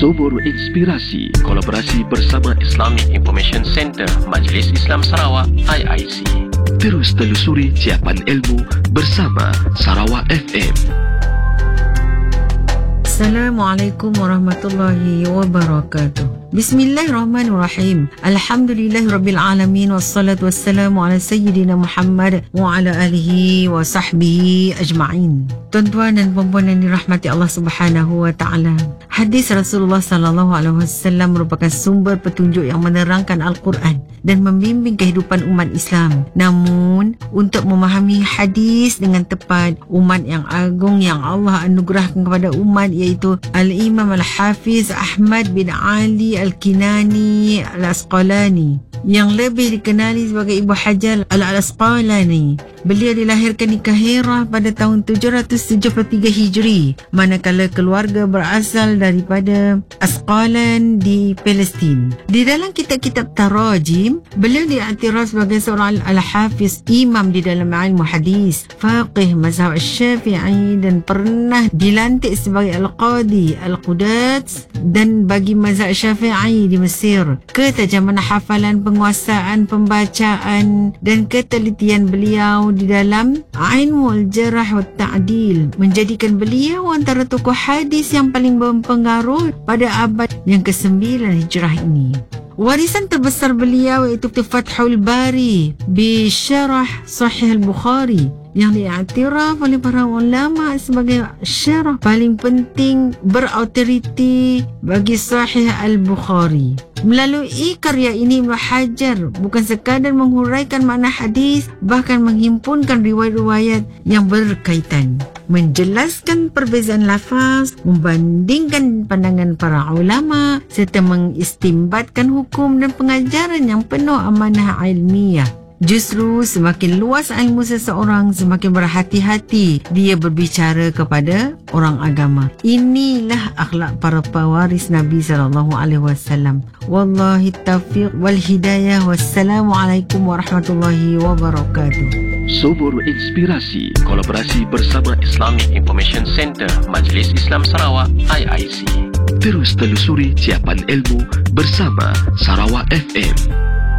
Sumber Inspirasi, kolaborasi bersama Islamic Information Center Majlis Islam Sarawak IIC. Terus telusuri siapan ilmu bersama Sarawak FM. Assalamualaikum warahmatullahi wabarakatuh. Bismillahirrahmanirrahim. Alhamdulillahirrabbilalamin. Wassalatu wassalamu ala Sayyidina Muhammad wa ala alihi wa sahbihi ajma'in. Tuan-tuan dan puan-puan yang dirahmati Allah Subhanahu wa taala. Hadis Rasulullah sallallahu alaihi wasallam merupakan sumber petunjuk yang menerangkan Al-Quran dan membimbing kehidupan umat Islam. Namun, untuk memahami hadis dengan tepat, umat yang agung yang Allah anugerahkan kepada umat iaitu Al-Imam Al-Hafiz Ahmad bin Ali Al-Kinani Al-Asqalani, yang lebih dikenali sebagai Ibu Hajar Al-Asqalani. Beliau dilahirkan di Kahirah pada tahun 773 Hijri, manakala keluarga berasal daripada Asqalan di Palestin. Di dalam kitab-kitab Tarajim, beliau diiktiraf sebagai seorang Al-Hafiz, imam di dalam ilmu hadis, faqih mazhab Syafi'i, dan pernah dilantik sebagai Al-Qadi Al-Quds dan bagi mazhab Syafi'i di Mesir. Ketajaman hafalan, penguasaan pembacaan dan ketelitian beliau di dalam ilmu al-jarh wa ta'dil menjadikan beliau antara tokoh hadis yang paling berpengaruh pada abad yang ke-9 Hijrah ini. Warisan terbesar beliau iaitu Fathul Bari bi Syarah Sahih Al-Bukhari, yang diiktiraf oleh para ulama sebagai syarah paling penting berautoriti bagi Sahih Al-Bukhari. Melalui karya ini, Ibnu Hajar bukan sekadar menghuraikan makna hadis, bahkan menghimpunkan riwayat-riwayat yang berkaitan, menjelaskan perbezaan lafaz, membandingkan pandangan para ulama, serta mengistimbatkan hukum dan pengajaran yang penuh amanah ilmiah. Justru semakin luas ilmu seseorang, semakin berhati-hati dia berbicara kepada orang agama. Inilah akhlak para pewaris Nabi SAW. Wallahi taufiq wal hidayah. Wassalamualaikum warahmatullahi wabarakatuh. Sumber Inspirasi, kolaborasi bersama Islamic Information Center Majlis Islam Sarawak IIC. Terus telusuri siapan ilmu bersama Sarawak FM.